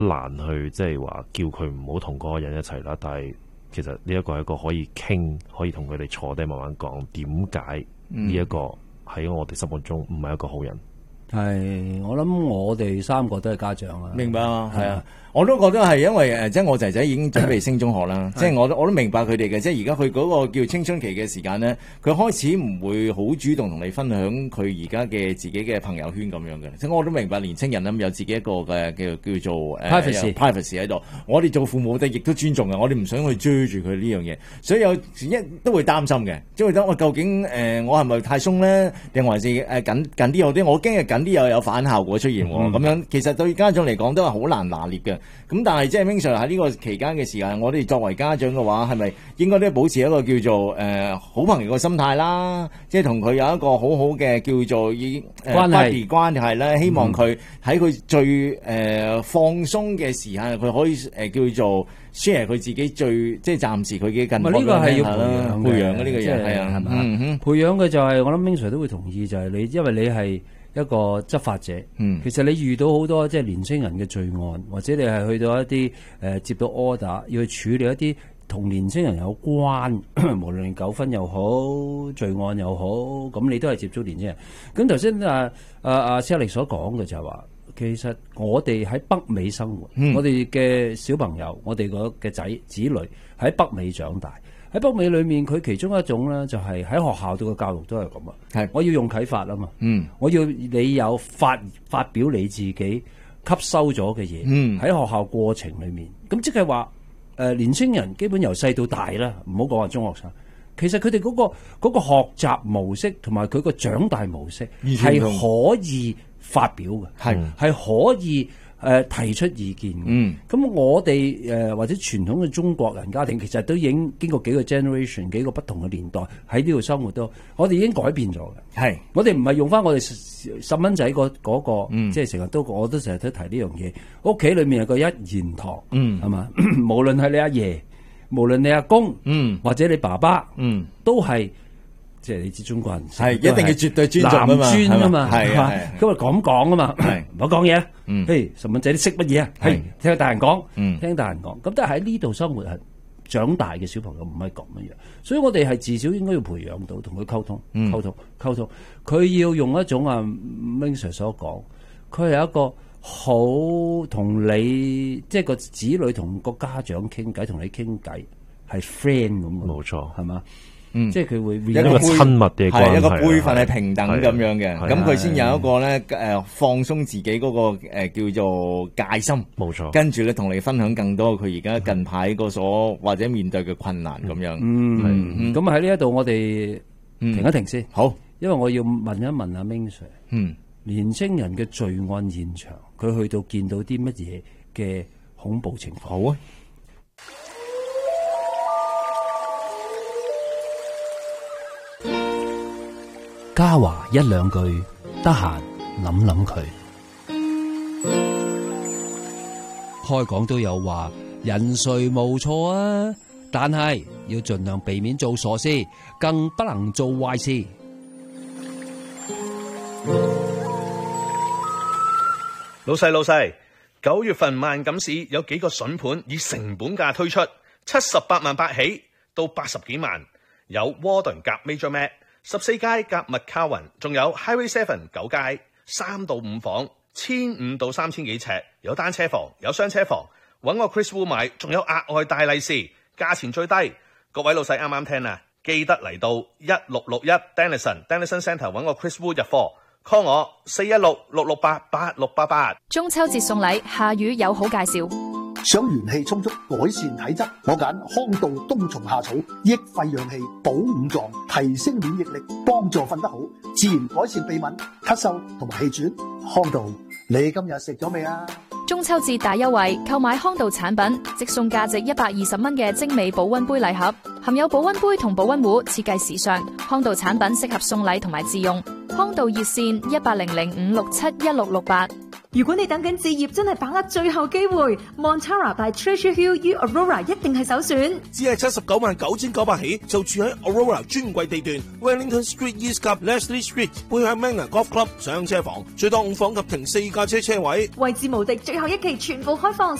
難去即係話叫佢唔好同嗰個人一齊啦。但係其實呢一個係一個可以傾，可以同佢哋坐低慢慢講點解呢一個喺我哋心目中唔係一個好人。 係，我諗我哋三個都係家長啊。 明白啊，係啊，我都覺得係因為即係我仔仔已經準備升中學啦，即係我都明白佢哋嘅，即係而家佢嗰個叫青春期嘅時間咧，佢開始唔會好主動同你分享佢而家嘅自己嘅朋友圈咁樣嘅，即係我都明白年青人有自己一個嘅叫做privacy 喺度，我哋做父母嘅亦都尊重嘅，我哋唔想去追住佢呢樣嘢，所以都會擔心嘅，即係會覺得我究竟我係咪太鬆咧，定還是緊啲好啲？我驚係緊啲又有反效果出現喎，咁樣其實對家長嚟講都係好難拿捏嘅。咁但係即係 Ming Sir 喺呢個期間嘅時間，我哋作為家長嘅話，係咪應該都保持一個叫做好朋友嘅心態啦？即係同佢有一個好好嘅叫做關係啦。希望佢喺佢最放鬆嘅時間，佢可以叫做 share 佢自己最即係暫時佢嘅近況。 呢個係要培養嘅呢個嘢係啊，係嘛？ 培養嘅就係我諗 Ming Sir 都會同意，就係你，因為你係一個執法者，其實你遇到好多即係年青人嘅罪案，或者你係去到一啲接到 order 要去處理一啲同年青人有關，無論糾紛又好，罪案又好，咁你都係接觸年青人。咁頭先車力所講嘅就係話，其實我哋喺北美生活，我哋嘅小朋友，我哋嘅子女喺北美長大。喺北美裏面，佢其中一種咧，就係喺學校度嘅教育都係咁啊。係，我要用啟發啊嘛。我要你有發表你自己吸收咗嘅嘢。喺學校過程裏面，咁即係話年青人基本由細到大啦，唔好講話中學生。其實佢哋嗰個學習模式同埋佢個長大模式係可以發表嘅，係可以。提出意見嘅，咁我哋或者傳統嘅中國人家庭，其實都已經經過幾個 generation、幾個不同嘅年代喺呢度生活都，我哋已經改變咗嘅。係，我哋唔係用翻我哋細蚊仔嗰個，即係成日都我都成日都提呢樣嘢。屋企裏面有個一言堂，係嘛？無論係你阿爺，無論你阿公，或者你爸爸，都係。即係你知中國人係一定要絕對尊重啊嘛， 男尊啊嘛， 係嘛， 咁啊咁講啊嘛，唔好講嘢。嘿，細蚊仔你識乜嘢啊？係聽大人講，聽大人講。咁但係喺呢度生活係長大嘅小朋友唔係咁樣，所以我哋係至少應該要培養到同佢溝通。佢要用一種Ming Sir 所講，佢係一個好同你即係個子女同個家長傾偈，同你傾偈係 friend 咁。冇錯，係嘛？即係佢會一個親密嘅關係， 係一個輩分係平等咁樣嘅，咁佢先有一個咧放鬆自己嗰個叫做戒心，冇錯。跟住咧同你分享更多佢而家近排個所或者面對嘅困難咁樣。 咁喺呢一度我哋停一停先，好，因為我要問一問阿 Ming Sir，年青人嘅罪案現場，佢去到見到啲乜嘢嘅恐怖情況？好啊。嘉華一兩句，得閒諗諗佢。開講都有話，人誰無錯啊，但係要盡量避免做傻事，更不能做壞事。 老細，9月份萬錦市有幾個筍盤以成本價推出，78萬八起到80幾萬，有窩頓夾 Major Mac。14街夾麥卡雲，仲有 Highway 7 9街3到5房，1500到3000幾尺，有單車房，有雙車房，搵我 Chris Wu 買，仲有額外大利是，價錢最低。各位老細啱啱聽啊，記得嚟到1661 Dennison Centre 搵我 Chris Wu 入貨 ，call 我416-668-8688。 中秋節送禮，夏雨有好介紹。 想元氣充足，改善體質，我揀康道冬蟲夏草，益肺養氣，補五臟，提升免疫力，幫助瞓得好，自然改善鼻敏、咳嗽同埋氣喘。康道，你今日食咗未啊？ 中秋節大優惠，購買康道產品，即送價值120蚊嘅精美保溫杯禮盒，含有保溫杯同保溫壺，設計時尚。康道產品適合送禮同埋自用。康道熱線1800-567-1668。 如果你等緊置業，真係把握最後機會 ，Montara by Treasure Hill U Aurora 一定係首選。 只係799900起，就住喺 Aurora 專櫃地段 Wellington Street East 及 Leslie Street， 背向 Manor Golf Club 上車房，最多5房及停4架車車位。 位置無敵，最後一期全部開放。